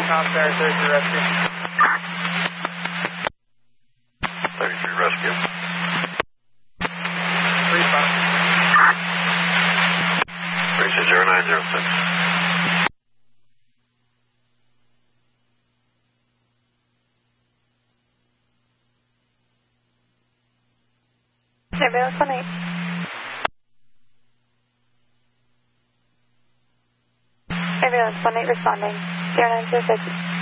Comstar 33 Rescue. 33 Rescue. 35. 360906. Ambulance 18. Ambulance 18 responding. 0906.